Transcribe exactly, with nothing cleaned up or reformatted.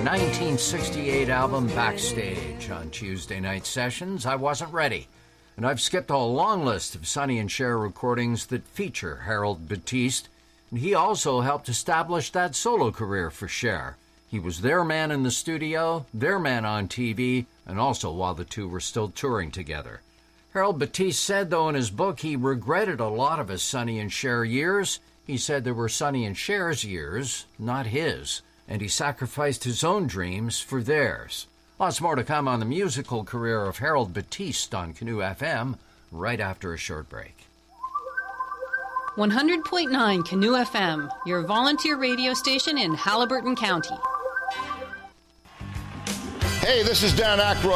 nineteen sixty-eight album Backstage. On Tuesday night sessions, I wasn't ready. And I've skipped a long list of Sonny and Cher recordings that feature Harold Batiste. And he also helped establish that solo career for Cher. He was their man in the studio, their man on T V, and also while the two were still touring together. Harold Batiste said, though, in his book, he regretted a lot of his Sonny and Cher years. He said there were Sonny and Cher's years, not his, and he sacrificed his own dreams for theirs. Lots more to come on the musical career of Harold Batiste on Canoe F M right after a short break. one hundred point nine Canoe F M, your volunteer radio station in Haliburton County. Hey, this is Dan Aykroyd.